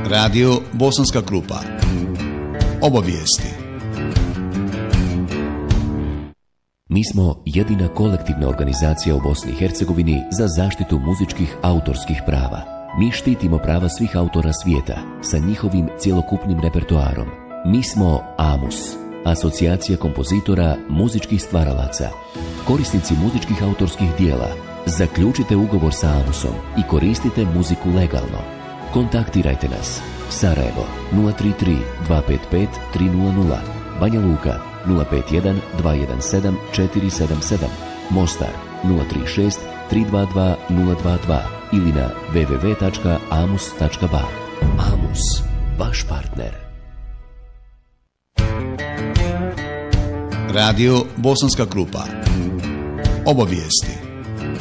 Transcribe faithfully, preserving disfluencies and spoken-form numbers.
Radio Bosanska Krupa. Obavijesti. Mi smo jedina kolektivna organizacija u Bosni i Hercegovini za zaštitu muzičkih autorskih prava. Mi štitimo prava svih autora svijeta sa njihovim cjelokupnim repertoarom. Mi smo AMUS, Asocijacija kompozitora muzičkih stvaralaca. Korisnici muzičkih autorskih dijela, zaključite ugovor sa AMUSom i koristite muziku legalno. Kontaktirajte nas. Sarajevo nula tri tri dva pet pet tri nula nula, Banja Luka nula pet jedan dva jedan sedam četiri sedam sedam, Mostar nula tri šest tri dva dva nula dva dva ili na w w w tačka amus tačka ba. AMUS, vaš partner. Radio Bosanska Krupa. Obavijesti.